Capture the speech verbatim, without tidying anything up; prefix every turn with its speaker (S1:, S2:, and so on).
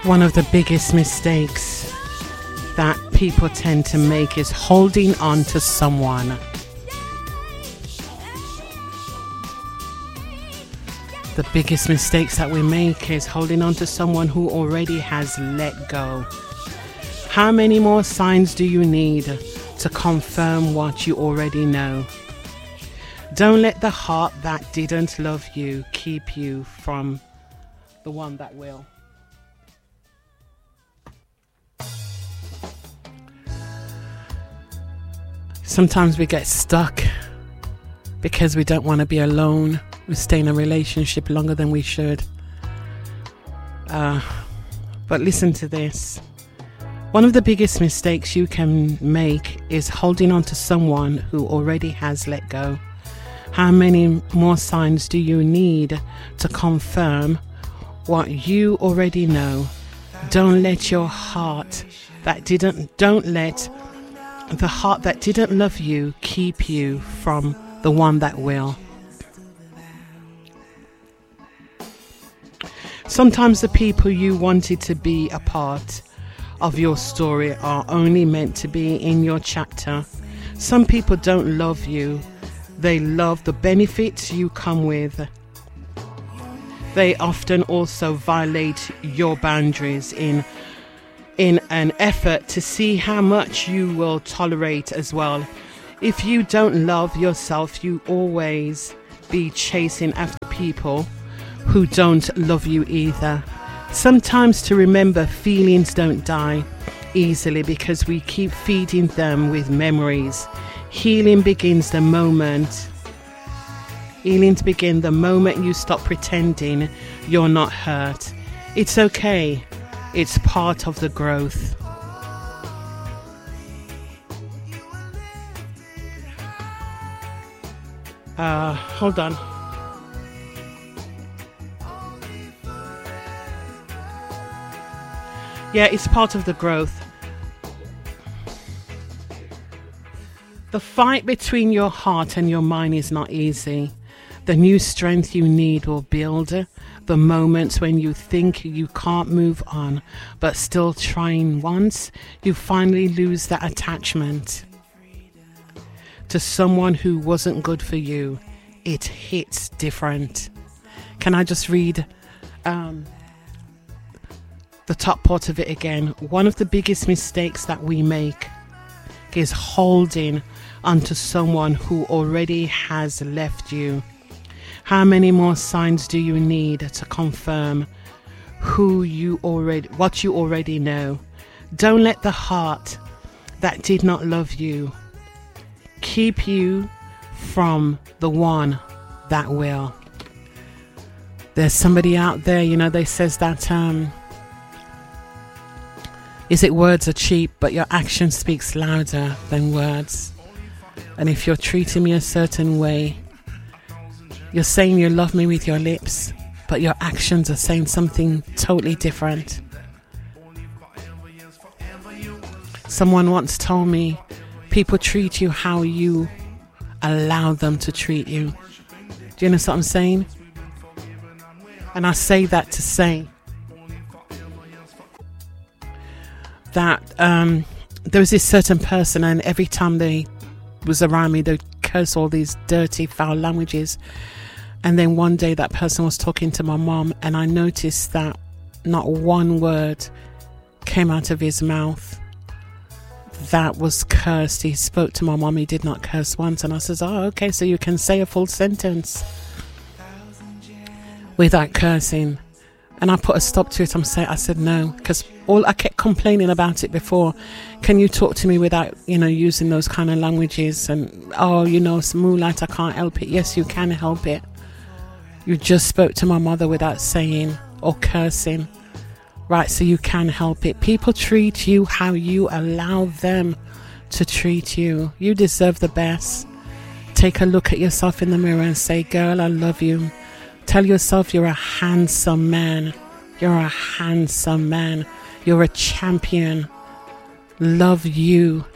S1: One of the biggest mistakes that people tend to make is holding on to someone. The biggest mistakes that we make is holding on to someone who already has let go. How many more signs do you need to confirm what you already know? Don't let the heart that didn't love you keep you from the one that will. Sometimes we get stuck because we don't want to be alone. We stay in a relationship longer than we should. Uh, but listen to this. One of the biggest mistakes you can make is holding on to someone who already has let go. How many more signs do you need to confirm what you already know? Don't let your heart that didn't, don't let the heart that didn't love you keep you from the one that will. Sometimes the people you wanted to be a part of your story are only meant to be in your chapter. Some people don't love you. They love the benefits you come with. They often also violate your boundaries in in an effort to see how much you will tolerate as well. If you don't love yourself, you always be chasing after people who don't love you either. Sometimes to remember, feelings don't die easily because we keep feeding them with memories. Healing begins the moment. Healing to begin the moment you stop pretending you're not hurt. It's okay. It's part of the growth. Uh, hold on. Yeah, it's part of the growth. The fight between your heart and your mind is not easy. The new strength you need will build the moments when you think you can't move on, but still trying once, you finally lose that attachment to someone who wasn't good for you. It hits different. Can I just read um, the top part of it again? One of the biggest mistakes that we make is holding onto someone who already has left you. How many more signs do you need to confirm who you already, what you already know? Don't let the heart that did not love you keep you from the one that will. There's somebody out there, you know, they says that um, is it words are cheap, but your action speaks louder than words. And if you're treating me a certain way, you're saying you love me with your lips, but your actions are saying something totally different. Someone once told me, people treat you how you allow them to treat you. Do you know what I'm saying? And I say that to say that um, there was this certain person, and every time they was around me, they'd curse all these dirty, foul languages. And then one day that person was talking to my mom, and I noticed that not one word came out of his mouth that was cursed. He spoke to my mom, he did not curse once. And I says, oh, okay, so you can say a full sentence without cursing. And I put a stop to it. I'm saying, I said no, because all I kept complaining about it before. Can you talk to me without, you know, using those kind of languages? And oh, you know, it's moonlight, I can't help it. Yes, you can help it. You just spoke to my mother without saying or cursing. Right, so you can help it. People treat you how you allow them to treat you. You deserve the best. Take a look at yourself in the mirror and say, girl, I love you. Tell yourself you're a handsome man. You're a handsome man. You're a champion. Love you